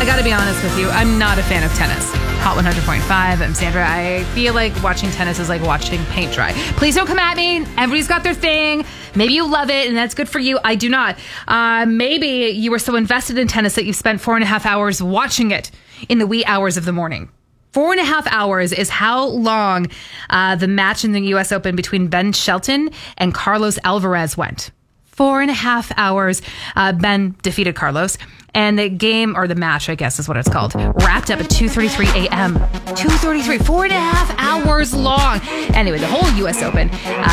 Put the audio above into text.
I gotta be honest with you, I'm not a fan of tennis. Hot 100.5, I'm Sandra. I feel like watching tennis is like watching paint dry. Please don't come at me. Everybody's got their thing. Maybe you love it and that's good for you. I do not. Maybe you were so invested in tennis that you spent 4.5 hours watching it in the wee hours of the morning. 4.5 hours is how long the match in the U.S. Open between Ben Shelton and Carlos Alvarez went. 4.5 hours. Ben defeated Carlos. And the game, or the match, I guess is what it's called, wrapped up at 2:33 a.m. 2:33, 4.5 hours long. Anyway, the whole U.S. Open